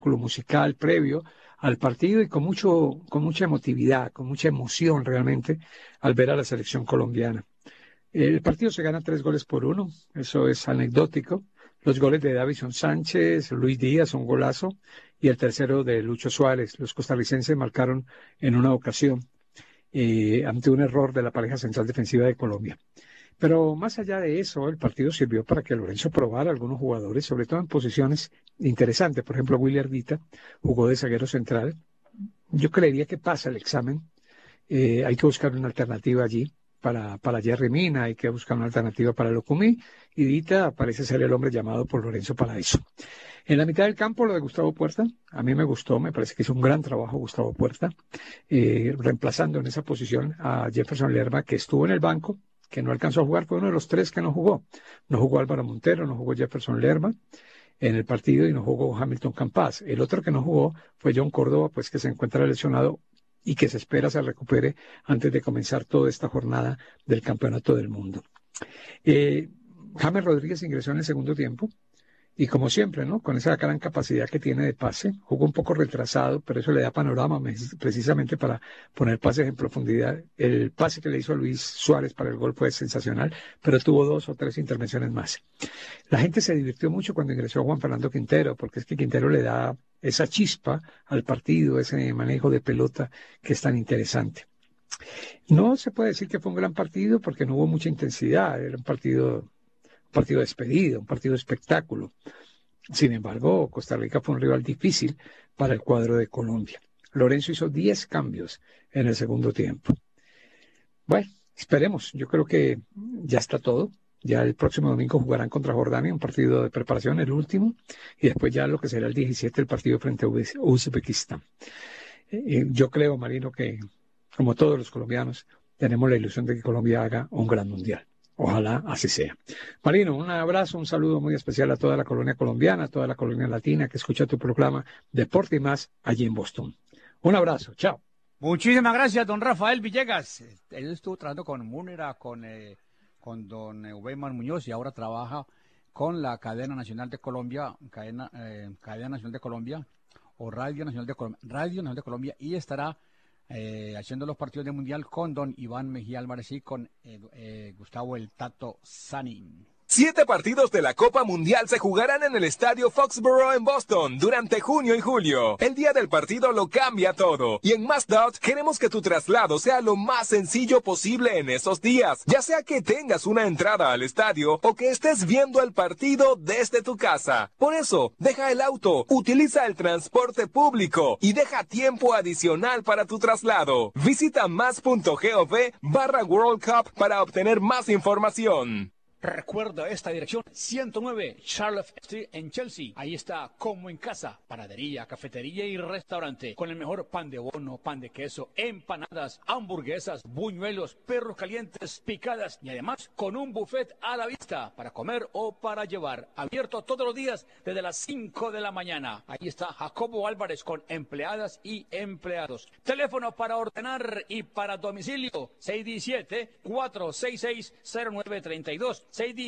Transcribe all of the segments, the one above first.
espectáculo musical previo al partido y con mucha emotividad, con mucha emoción realmente al ver a la selección colombiana. El partido se gana 3-1, eso es anecdótico. Los goles de Davison Sánchez, Luis Díaz, un golazo, y el tercero de Lucho Suárez. Los costarricenses marcaron en una ocasión ante un error de la pareja central defensiva de Colombia. Pero más allá de eso, el partido sirvió para que Lorenzo probara a algunos jugadores, sobre todo en posiciones interesantes. Por ejemplo, Willy Ardita jugó de zaguero central. Yo creería que pasa el examen. Hay que buscar una alternativa allí para Jerry Mina, hay que buscar una alternativa para Locumí, y Dita parece ser el hombre llamado por Lorenzo para eso. En la mitad del campo, lo de Gustavo Puerta, a mí me gustó, me parece que hizo un gran trabajo Gustavo Puerta, reemplazando en esa posición a Jefferson Lerma, que estuvo en el banco, que no alcanzó a jugar, fue uno de los tres que no jugó. No jugó Álvaro Montero, no jugó Jefferson Lerma en el partido y no jugó Hamilton Campas. El otro que no jugó fue John Córdoba, pues que se encuentra lesionado y que se espera se recupere antes de comenzar toda esta jornada del Campeonato del Mundo. James Rodríguez ingresó en el segundo tiempo y como siempre, ¿no? Con esa gran capacidad que tiene de pase, jugó un poco retrasado, pero eso le da panorama precisamente para poner pases en profundidad. El pase que le hizo a Luis Suárez para el gol fue sensacional, pero tuvo 2 o 3 intervenciones más. La gente se divirtió mucho cuando ingresó Juan Fernando Quintero, porque es que Quintero le da esa chispa al partido, ese manejo de pelota que es tan interesante. No se puede decir que fue un gran partido porque no hubo mucha intensidad, era un partido despedido, un partido de espectáculo. Sin embargo, Costa Rica fue un rival difícil para el cuadro de Colombia. Lorenzo hizo 10 cambios en el segundo tiempo. Bueno, esperemos. Yo creo que ya está todo. Ya el próximo domingo jugarán contra Jordania, un partido de preparación, el último, y después ya lo que será el 17, el partido frente a Uzbekistán. Yo creo, Marino, que como todos los colombianos, tenemos la ilusión de que Colombia haga un gran mundial. Ojalá así sea. Marino, un abrazo, un saludo muy especial a toda la colonia colombiana, a toda la colonia latina que escucha tu programa Deporte y Más allí en Boston. Un abrazo, chao. Muchísimas gracias, don Rafael Villegas. Él estuvo trabajando con Múnera, con don Weimar Muñoz y ahora trabaja con la Cadena Nacional de Colombia, Cadena Nacional de Colombia o Radio Nacional de Colombia, y estará haciendo los partidos de Mundial con don Iván Mejía Álvarez y con Gustavo el Tato Sanín. 7 partidos de la Copa Mundial se jugarán en el Estadio Foxborough en Boston durante junio y julio. El día del partido lo cambia todo. Y en MassDOT queremos que tu traslado sea lo más sencillo posible en esos días. Ya sea que tengas una entrada al estadio o que estés viendo el partido desde tu casa. Por eso, deja el auto, utiliza el transporte público y deja tiempo adicional para tu traslado. Visita mass.gov/World Cup para obtener más información. Recuerda esta dirección, 109 Charlotte Street en Chelsea. Ahí está, como en casa, panadería, cafetería y restaurante. Con el mejor pan de bono, pan de queso, empanadas, hamburguesas, buñuelos, perros calientes, picadas y además con un buffet a la vista para comer o para llevar. Abierto todos los días desde las 5 de la mañana. Ahí está Jacobo Álvarez con empleadas y empleados. Teléfono para ordenar y para domicilio, 617-466-0932.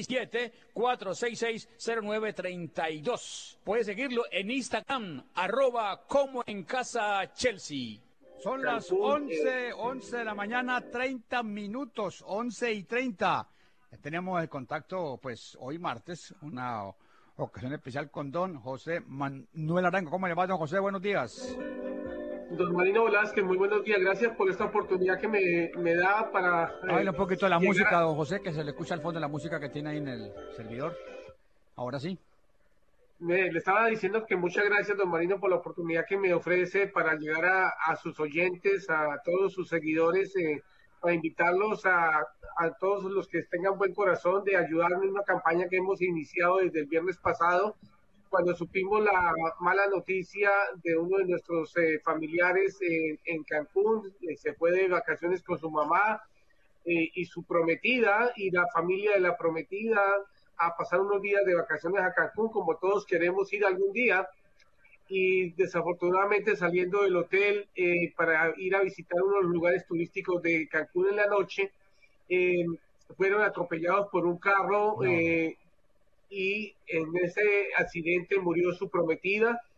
617-466-0932. Puedes seguirlo en Instagram, @como en casa Chelsea. Son las 11 de la mañana, 30 minutos, 11:30. Ya tenemos el contacto, pues, hoy martes, una ocasión especial con don José Manuel Arango. ¿Cómo le va, don José? Buenos días. Don Marino Velázquez, muy buenos días. Gracias por esta oportunidad que me da para... Habla un poquito de la música, don José, que se le escucha al fondo la música que tiene ahí en el servidor. Ahora sí. Le estaba diciendo que muchas gracias, don Marino, por la oportunidad que me ofrece para llegar a sus oyentes, a todos sus seguidores, para invitarlos a todos los que tengan buen corazón de ayudarme en una campaña que hemos iniciado desde el viernes pasado, cuando supimos la mala noticia de uno de nuestros familiares en Cancún. Se fue de vacaciones con su mamá y su prometida y la familia de la prometida a pasar unos días de vacaciones a Cancún, como todos queremos ir algún día, y desafortunadamente saliendo del hotel para ir a visitar unos lugares turísticos de Cancún en la noche, fueron atropellados por un carro. No. Y en ese accidente murió su prometida